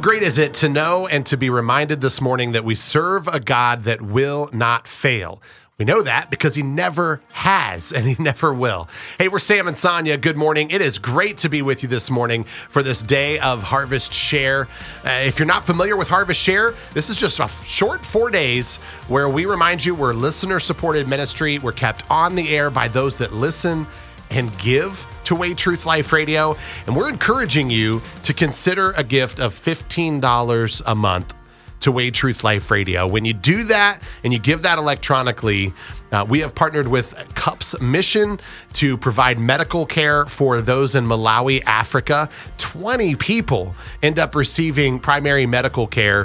great is it to know and to be reminded this morning that we serve a God that will not fail? We know that because he never has and he never will. Hey, we're Sam and Sonia. Good morning. It is great to be with you this morning for this day of Harvest Share. If you're not familiar with Harvest Share, this is just a short 4 days where we remind you we're listener-supported ministry. We're kept on the air by those that listen and give to Way Truth Life Radio. And we're encouraging you to consider a gift of $15 a month to Way Truth Life Radio. When you do that and you give that electronically, we have partnered with CUP's mission to provide medical care for those in Malawi, Africa. 20 people end up receiving primary medical care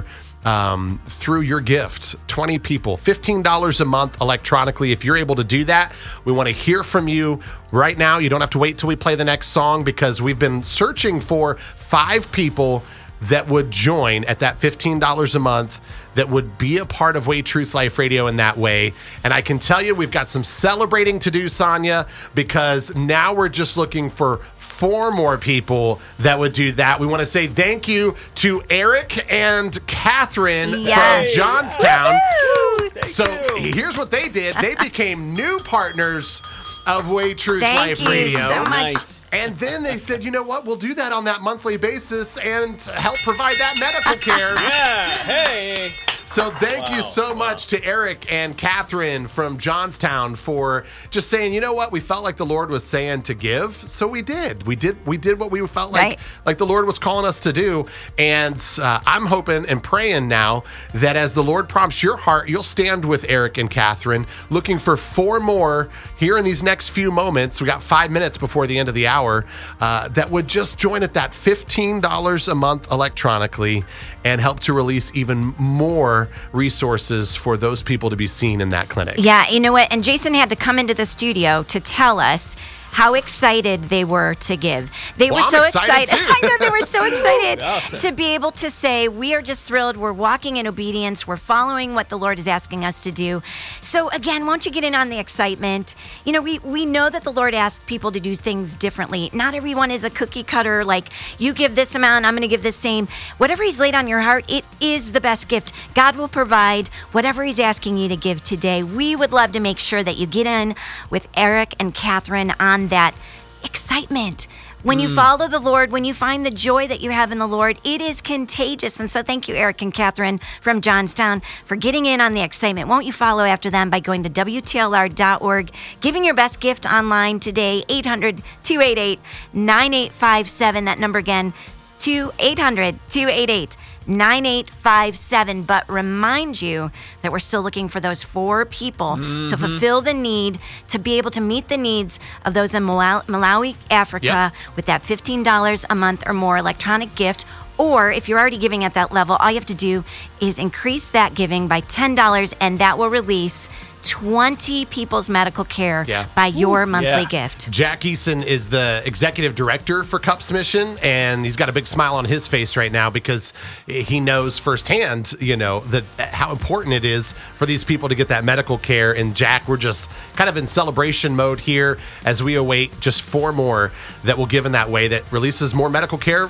through your gift. 20 people, $15 a month electronically. If you're able to do that, we want to hear from you right now. You don't have to wait till we play the next song because we've been searching for 5 people that would join at that $15 a month that would be a part of Way Truth Life Radio in that way. And I can tell you we've got some celebrating to do, Sonia, because now we're just looking for 4 more people that would do that. We want to say thank you to Eric and Catherine from Johnstown. So here's what they did. They became new partners of Way Truth Life Radio. Thank you so much. Nice. And then they said, you know what? We'll do that on that monthly basis and help provide that medical care. Yeah, hey. So thank you so much to Eric and Catherine from Johnstown for just saying, you know what? We felt like the Lord was saying to give. So we did. We did what we felt like the Lord was calling us to do. And I'm hoping and praying now that as the Lord prompts your heart, you'll stand with Eric and Catherine, looking for 4 more here in these next few moments. We got 5 minutes before the end of the hour that would just join at that $15 a month electronically and help to release even more resources for those people to be seen in that clinic. Yeah, you know what? And Jason had to come into the studio to tell us how excited they were to give. They were so excited. I know they were so excited to be able to say, we are just thrilled. We're walking in obedience. We're following what the Lord is asking us to do. So again, won't you get in on the excitement? You know, we know that the Lord asked people to do things differently. Not everyone is a cookie cutter, like you give this amount, I'm going to give this same. Whatever he's laid on your heart, it is the best gift. God will provide whatever he's asking you to give today. We would love to make sure that you get in with Eric and Catherine on that excitement. When you follow the Lord, when you find the joy that you have in the Lord, it is contagious. And so thank you, Eric and Catherine from Johnstown, for getting in on the excitement. Won't you follow after them by going to WTLR.org, giving your best gift online today, 800-288-9857. That number again, 800-288-9857. But remind you that we're still looking for those 4 people to fulfill the need, to be able to meet the needs of those in Malawi, Africa, with that $15 a month or more electronic gift. Or if you're already giving at that level, all you have to do is increase that giving by $10, and that will release 20 people's medical care by your monthly gift. Jack Eason is the executive director for CUP's mission, and he's got a big smile on his face right now because he knows firsthand, you know, that how important it is for these people to get that medical care. And Jack, we're just kind of in celebration mode here as we await just 4 more that will give in that way that releases more medical care